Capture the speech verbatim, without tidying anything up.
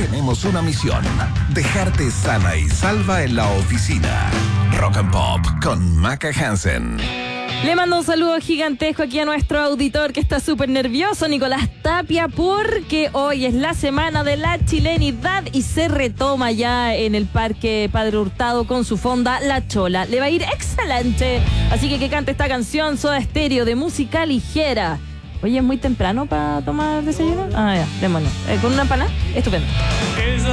tenemos una misión: dejarte sana y salva en la oficina. Rock and Pop con Maca Hansen. Le mando un saludo gigantesco aquí a nuestro auditor que está súper nervioso, Nicolás Tapia, porque hoy es la semana de la chilenidad y se retoma ya en el Parque Padre Hurtado con su fonda La Chola. Le va a ir excelente, así que que cante esta canción Soda Stereo de música ligera. Oye, ¿es muy temprano para tomar desayuno? Ah, ya, démonos. Eh, ¿Con una empanada? Estupendo.